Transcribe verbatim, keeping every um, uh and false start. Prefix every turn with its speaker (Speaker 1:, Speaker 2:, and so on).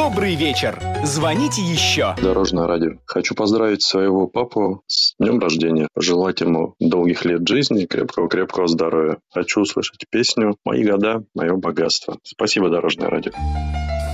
Speaker 1: Добрый вечер. Звоните еще.
Speaker 2: Дорожное радио. Хочу поздравить своего папу с днем рождения. Пожелать ему долгих лет жизни, крепкого-крепкого здоровья. Хочу услышать песню «Мои года, мое богатство». Спасибо, Дорожное радио.